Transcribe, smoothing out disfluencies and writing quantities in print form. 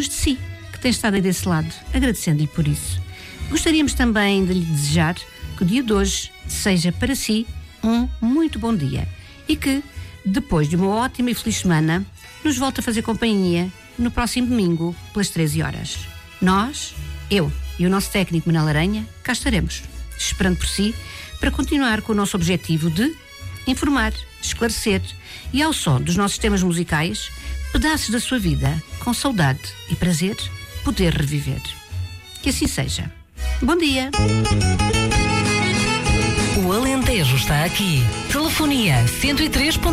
mas de si, que tem estado aí desse lado, agradecendo-lhe por isso. Gostaríamos também de lhe desejar que o dia de hoje seja para si um muito bom dia e que, depois de uma ótima e feliz semana, nos volte a fazer companhia no próximo domingo, pelas 13 horas. Nós, eu e o nosso técnico Manel Aranha, cá estaremos, esperando por si, para continuar com o nosso objetivo de informar, esclarecer e, ao som dos nossos temas musicais, pedaços da sua vida, com saudade e prazer, poder reviver. Que assim seja. Bom dia! O Alentejo está aqui. Telefonia 103.